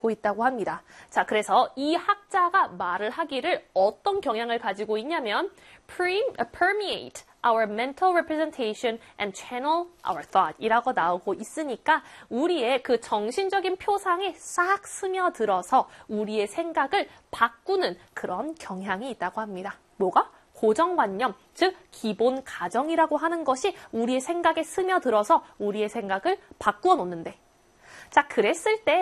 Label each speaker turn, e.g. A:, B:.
A: 있다고 합니다. 자, 그래서 이 학자가 말을 하기를 어떤 경향을 가지고 있냐면 permeate our mental representation and channel our thought 이라고 나오고 있으니까 우리의 그 정신적인 표상에 싹 스며들어서 우리의 생각을 바꾸는 그런 경향이 있다고 합니다. 뭐가? 고정관념, 즉 기본 가정이라고 하는 것이 우리의 생각에 스며들어서 우리의 생각을 바꾸어 놓는데 자, 그랬을 때